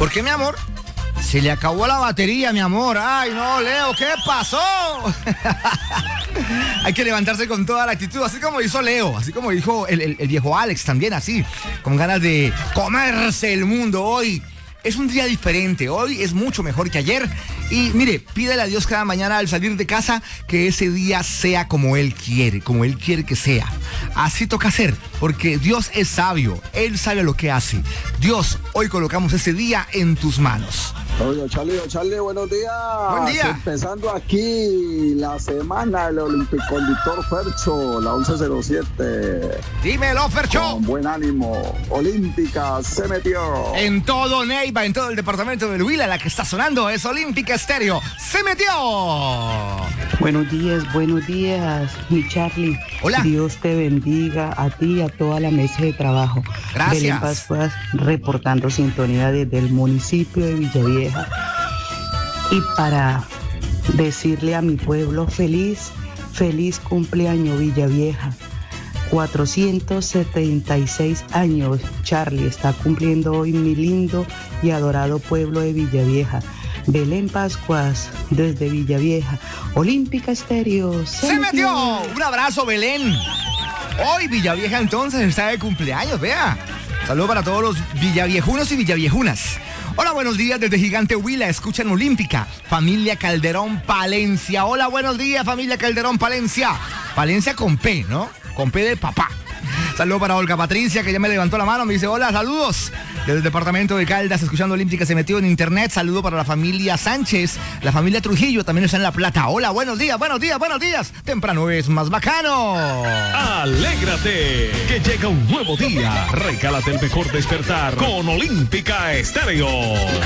¿Por qué, mi amor? Se le acabó la batería, mi amor. Ay, no, Leo, ¿qué pasó? Hay que levantarse con toda la actitud, así como hizo Leo, así como dijo el viejo Alex también, así, con ganas de comerse el mundo hoy. Es un día diferente, hoy es mucho mejor que ayer. Y mire, pídele a Dios cada mañana al salir de casa que ese día sea como Él quiere que sea. Así toca hacer, porque Dios es sabio, Él sabe lo que hace. Dios, hoy colocamos ese día en tus manos. Oye, Charlie, buenos días. Buen día. Empezando aquí la semana del Olimpiconductor Fercho, la 1107. Dímelo, Fercho. Con buen ánimo. Olímpica se metió. En todo Neiva, en todo el departamento del Huila, la que está sonando es Olímpica Estéreo. ¡Se metió! Buenos días, mi Charlie. Hola. Dios te bendiga a ti y a toda la mesa de trabajo. Gracias. Belén Pascuas reportando sintonía desde el municipio de Villavieja. Y para decirle a mi pueblo feliz cumpleaños Villavieja. 476 años, Charlie, está cumpliendo hoy mi lindo y adorado pueblo de Villavieja. Belén Pascuas, desde Villavieja. Olímpica Estéreo. ¡Se metió! Un abrazo, Belén. Hoy Villavieja entonces está de cumpleaños, vea. Saludos para todos los villaviejunos y villaviejunas. Hola, buenos días desde Gigante Huila, escuchan Olímpica. Familia Calderón Palencia. Hola, buenos días, familia Calderón Palencia. Palencia con P, ¿no? Con P de papá. Saludos para Olga Patricia, que ya me levantó la mano, me dice hola, saludos. Desde el departamento de Caldas, escuchando Olímpica, se metió en internet. Saludo para la familia Sánchez, la familia Trujillo, también está en La Plata. Hola, buenos días. Temprano es más bacano. Alégrate, que llega un nuevo día. Recálate el mejor despertar con Olímpica Estéreo.